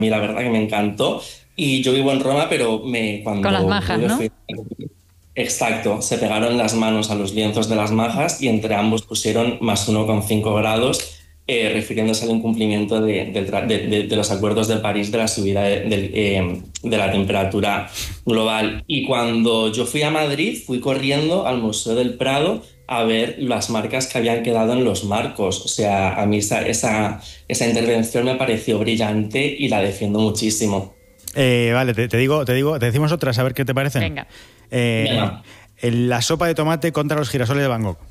mí la verdad que me encantó. Y yo vivo en Roma, pero Con las cuando majas, pude ¿no? fui... Exacto, se pegaron las manos a los lienzos de las majas y entre ambos pusieron +1,5 grados, refiriéndose al incumplimiento de los acuerdos de París de la subida de la temperatura global. Y cuando yo fui a Madrid, fui corriendo al Museo del Prado a ver las marcas que habían quedado en los marcos. O sea, a mí esa intervención me pareció brillante y la defiendo muchísimo. Vale, te decimos otras, a ver qué te parecen. Venga. Eh, Venga. la sopa de tomate contra los girasoles de Van Gogh.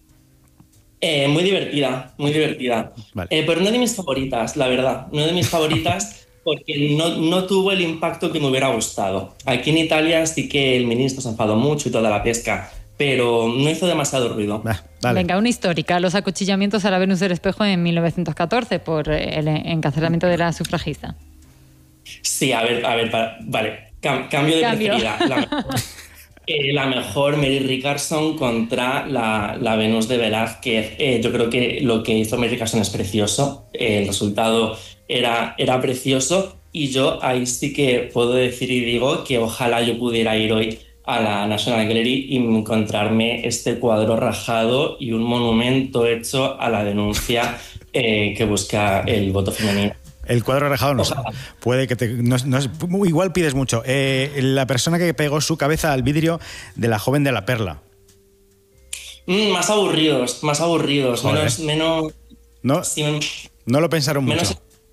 Muy divertida, muy divertida. Vale. Pero no de mis favoritas, la verdad. No de mis favoritas porque no tuvo el impacto que me hubiera gustado. Aquí en Italia sí que el ministro se enfadó mucho y toda la pesca, pero no hizo demasiado ruido. Vale. Venga, una histórica. Los acuchillamientos a la Venus del Espejo en 1914 por el encarcelamiento de la sufragista. Sí, a ver, vale. Cambio de preferida. La mejor Mary Rickarson contra la Venus de Velázquez. Yo creo que lo que hizo Mary Rickarson es precioso. El resultado era precioso y yo ahí sí que puedo decir y digo que ojalá yo pudiera ir hoy a la National Gallery y encontrarme este cuadro rajado y un monumento hecho a la denuncia que busca el voto femenino. El cuadro rajado no. Puede que igual pides mucho. La persona que pegó su cabeza al vidrio de la joven de la perla. Más aburridos. Joder. Menos... No, sí, no lo pensaron mucho.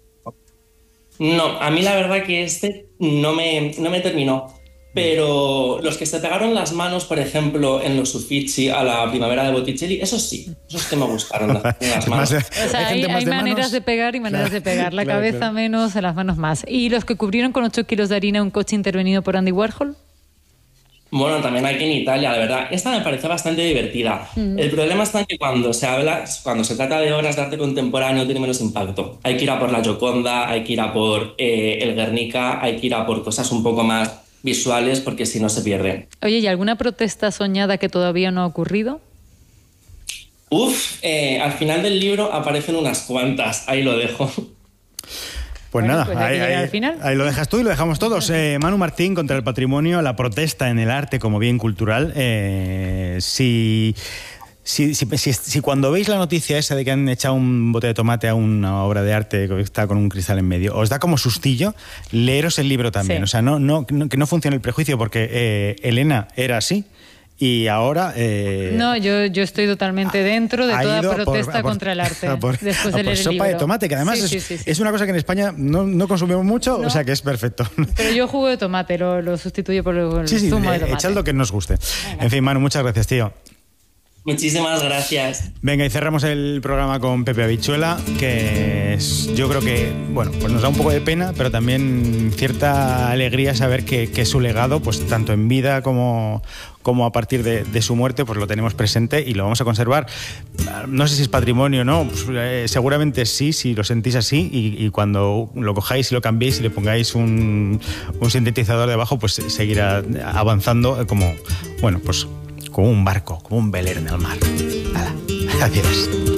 No, a mí la verdad que no me terminó. Pero los que se pegaron las manos, por ejemplo, en los Uffizi a la primavera de Botticelli, esos que me gustaron, las manos. O sea, hay maneras de pegar y maneras de pegar. La cabeza menos, las manos más. ¿Y los que cubrieron con 8 kilos de harina un coche intervenido por Andy Warhol? Bueno, también aquí en Italia, de verdad. Esta me parece bastante divertida. El problema está en que cuando se trata de obras de arte contemporáneo, tiene menos impacto. Hay que ir a por la Gioconda, hay que ir a por el Guernica, hay que ir a por cosas un poco más visuales, porque si no se pierden. Oye, ¿y alguna protesta soñada que todavía no ha ocurrido? Al final del libro aparecen unas cuantas, ahí lo dejo. Pues bueno, nada, pues al final. ahí lo dejas tú y lo dejamos todos. Manu Martín contra el patrimonio, la protesta en el arte como bien cultural. Si cuando veis la noticia esa de que han echado un bote de tomate a una obra de arte que está con un cristal en medio, os da como sustillo, leeros el libro también. Sí. O sea, que no funcione el prejuicio, porque Elena era así. Y ahora... No, yo estoy totalmente dentro de toda protesta contra el arte. Después de leer el libro. Sopa de tomate, que además sí. es una cosa que en España no consumimos mucho, no. O sea que es perfecto. Pero yo jugo de tomate, lo sustituyo por el zumo de tomate. Echad lo que nos guste. Venga. En fin, Manu, muchas gracias, tío. Muchísimas gracias. Venga, y cerramos el programa con Pepe Habichuela, que yo creo que, bueno, pues nos da un poco de pena, pero también cierta alegría saber que su legado, pues tanto en vida como a partir de su muerte, pues lo tenemos presente y lo vamos a conservar. No sé si es patrimonio o no, pues, seguramente sí, si lo sentís así, y cuando lo cojáis y lo cambiéis y le pongáis un sintetizador debajo, pues seguirá avanzando como, bueno, pues como un barco, como un velero en el mar. Nada, adiós.